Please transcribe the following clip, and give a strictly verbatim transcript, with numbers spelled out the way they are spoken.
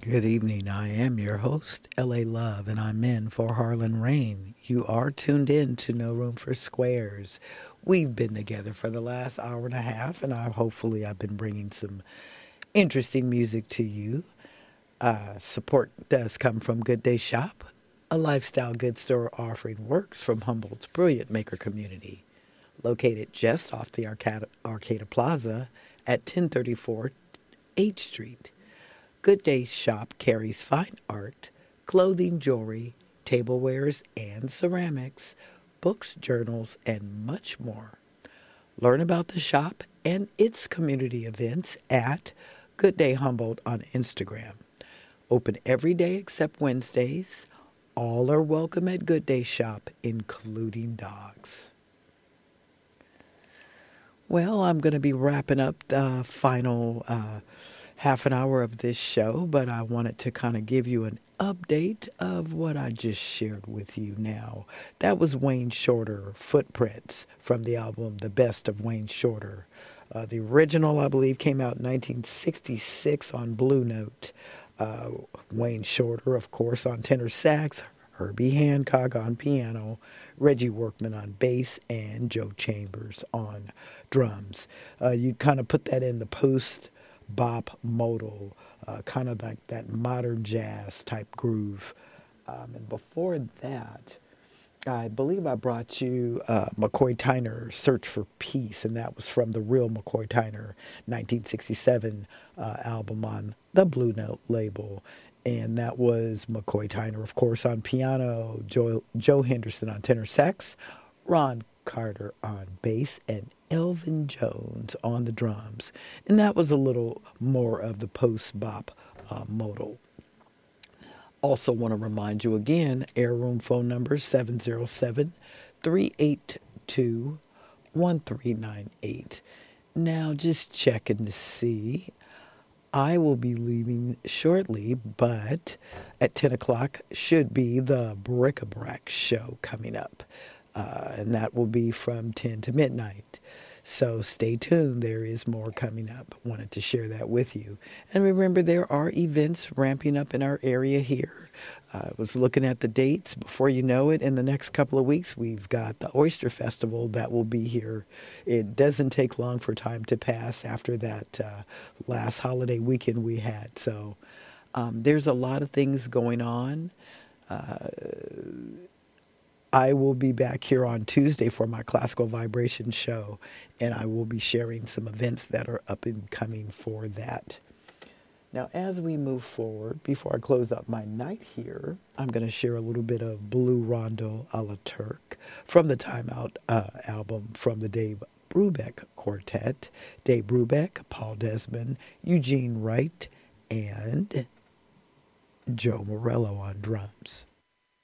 Good evening. I am your host, L A Love, and I'm in for Harlan Rain. You are tuned in to No Room for Squares. We've been together for the last hour and a half, and I hopefully I've been bringing some interesting music to you. Uh, support does come from Good Day Shop, a lifestyle goods store offering works from Humboldt's brilliant maker community, located just off the Arcata, Arcata Plaza at ten thirty-four H Street. Good Day Shop carries fine art, clothing, jewelry, tablewares, and ceramics, books, journals, and much more. Learn about the shop and its community events at Good Day Humboldt on Instagram. Open every day except Wednesdays. All are welcome at Good Day Shop, including dogs. Well, I'm going to be wrapping up the final uh, half an hour of this show, but I wanted to kind of give you an update of what I just shared with you now. That was Wayne Shorter, Footprints, from the album The Best of Wayne Shorter. Uh, the original, I believe, came out in nineteen sixty-six on Blue Note. Uh, Wayne Shorter, of course, on tenor sax, Herbie Hancock on piano, Reggie Workman on bass, and Joe Chambers on drums. Uh, you kind of put that in the post-bop modal, uh, kind of like that modern jazz type groove. Um, and before that, I believe I brought you uh, McCoy Tyner, Search for Peace, and that was from the real McCoy Tyner nineteen sixty-seven uh, album on the Blue Note label. And that was McCoy Tyner, of course, on piano, Joe, Joe Henderson on tenor sax, Ron Carter on bass, and Elvin Jones on the drums. And that was a little more of the post-bop uh, modal. Also want to remind you again, Air Room phone number seven zero seven, three eight two, one three nine eight. Now just checking to see. I will be leaving shortly, but at ten o'clock should be the Bric-a-Brac show coming up. Uh, and that will be from ten to midnight. So stay tuned. There is more coming up. Wanted to share that with you. And remember, there are events ramping up in our area here. I was looking at the dates. Before you know it, in the next couple of weeks, we've got the Oyster Festival that will be here. It doesn't take long for time to pass after that uh, last holiday weekend we had. So um, there's a lot of things going on. Uh, I will be back here on Tuesday for my Classical Vibration show, and I will be sharing some events that are up and coming for that. Now, as we move forward, before I close up my night here, I'm going to share a little bit of Blue Rondo a la Turk from the Time Out uh, album from the Dave Brubeck Quartet. Dave Brubeck, Paul Desmond, Eugene Wright, and Joe Morello on drums.